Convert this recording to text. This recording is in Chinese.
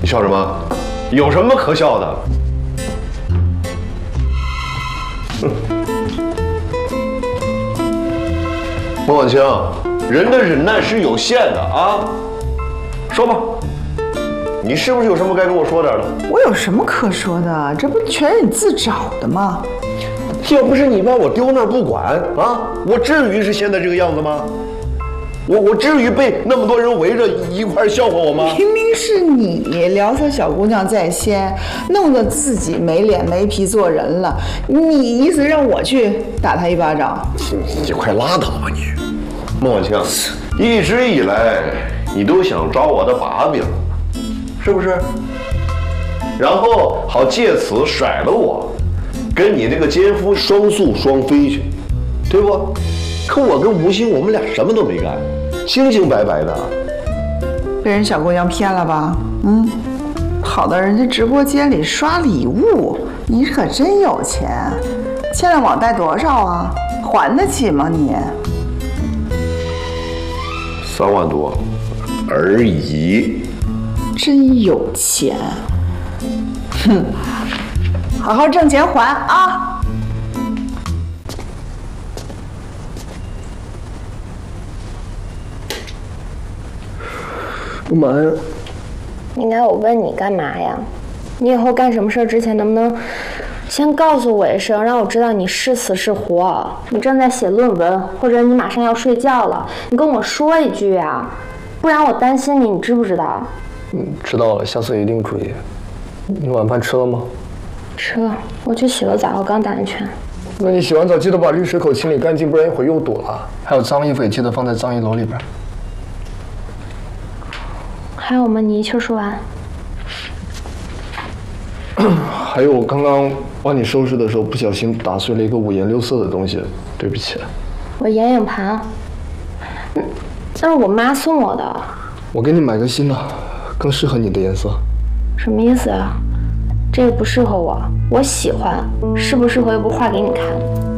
你笑什么？有什么可笑的？孟晚清，人的忍耐是有限的啊。说吧，你是不是有什么该跟我说点的？ 我有什么可说的？这不全是你自找的吗？ 要不是你把我丢那儿不管啊，我至于是现在这个样子吗？我至于被那么多人围着一块笑话我吗？ 明明是你聊色小姑娘在先，弄得自己没脸没皮做人了。你意思让我去打他一巴掌？ 你快拉倒吧你！孟晚清，一直以来你都想抓我的把柄，是不是？然后好借此甩了我，跟你这个奸夫双宿双飞去，对不？可我跟吴昕，我们俩什么都没干，清清白白的。 被人小姑娘骗了吧？跑到人家直播间里刷礼物，你可真有钱！欠了网贷多少啊？还得起吗你 3万多而已。 真有钱！哼，好好挣钱还啊！ 干嘛呀？ 应该我问你干嘛呀？你以后干什么事之前能不能先告诉我一声，让我知道你是死是活？你正在写论文，或者你马上要睡觉了，你跟我说一句啊，不然我担心你，你知不知道？ 知道了，下次一定注意。你晚饭吃了吗？ 吃了，我去洗了澡，我刚打完拳。 那你洗完澡记得把滤水口清理干净，不然一会儿又堵了。还有脏衣服也记得放在脏衣篓里边。 还有吗？你一气儿说完。 还有，我刚刚帮你收拾的时候，不小心打碎了一个5颜6色的东西，对不起。 我眼影盘，那是我妈送我的。 我给你买个新的，更适合你的颜色。 什么意思啊？这个不适合我，我喜欢，适不适合又不画给你看。